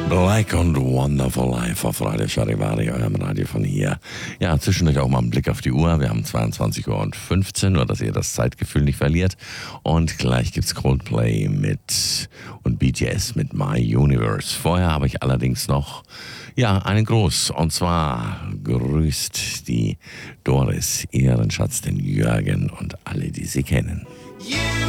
Like und Wonderful Life auf Radio Charivari, eurem Radio von hier. Ja, zwischendurch auch mal einen Blick auf die Uhr. Wir haben 22:15 Uhr, nur dass ihr das Zeitgefühl nicht verliert. Und gleich gibt's Coldplay und BTS mit My Universe. Vorher habe ich allerdings noch, einen Gruß. Und zwar grüßt die Doris, ihren Schatz, den Jürgen und alle, die sie kennen.